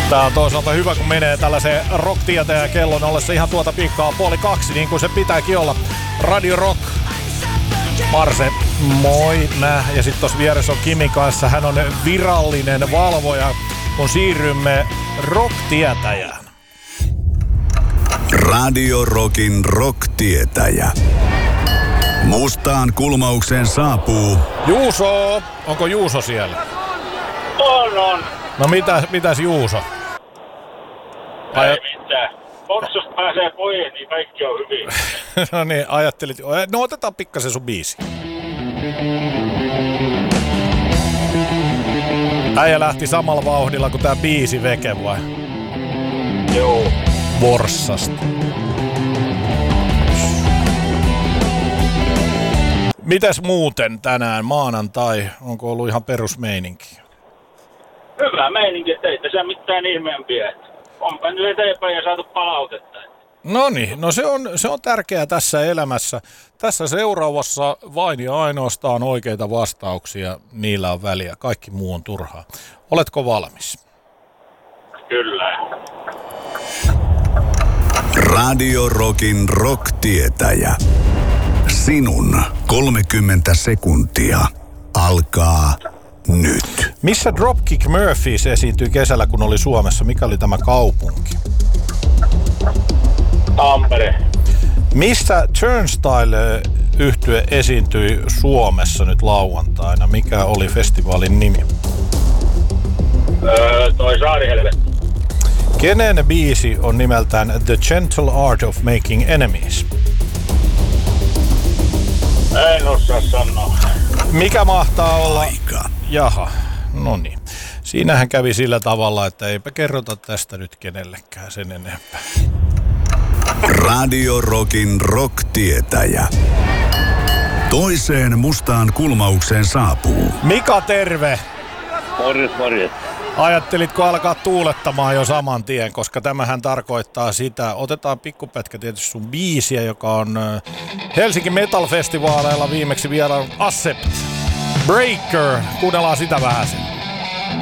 Tää on toisaalta hyvä, kun menee tällaiseen rock-tietäjä kellon ollessa ihan tuota pikkaa 1:30, niin kuin se pitääkin olla. Radio Rock. Marse, moi, ja sitten tossa vieressä on Kimi kanssa. Hän on virallinen valvoja, kun siirrymme rock-tietäjään. Radio Rockin rock-tietäjä. Mustaan kulmaukseen saapuu Juuso! Onko Juuso siellä? On. No mitäs Juuso? Ei mitään. Boksusta pääsee pois, niin kaikki on hyvin. No niin, ajattelit. No otetaan pikkasen sun biisi. Äijä lähti samalla vauhdilla kuin tää biisi veke vai? Joo. Vorssasta. Mitäs muuten tänään maanantai? Onko ollut ihan perusmeininki? Hyvä meininki, ettei tässä mitään ihmeempiä. Onpa nyt eteenpäin ja saatu palautetta. Noniin, no se on tärkeää tässä elämässä. Tässä seuraavassa vain ja ainoastaan oikeita vastauksia, niillä on väliä. Kaikki muu on turhaa. Oletko valmis? Kyllä. Radio Rockin rock-tietäjä. Sinun 30 sekuntia alkaa nyt. Missä Dropkick Murphys esiintyi kesällä, kun oli Suomessa? Mikä oli tämä kaupunki? Tampere. Missä Turnstile-yhtye esiintyi Suomessa nyt lauantaina? Mikä oli festivaalin nimi? Toi Saarihelvetti. Kenen biisi on nimeltään The Gentle Art of Making Enemies? En osaa sanoa. Mikä mahtaa olla? Aika. Jaha, no niin. Siinähän kävi sillä tavalla, että eipä kerrota tästä nyt kenellekään sen enempää. Radio Rockin rock-tietäjä. Toiseen mustaan kulmaukseen saapuu Mika, terve! Morjes. Ajattelitko alkaa tuulettamaan jo saman tien, koska tämähän tarkoittaa sitä. Otetaan pikkupätkä tietysti sun biisiä, joka on Helsinki Metal Festivaaleilla viimeksi vieraan Accept. Breaker, kuunnellaan sitä vähän sen.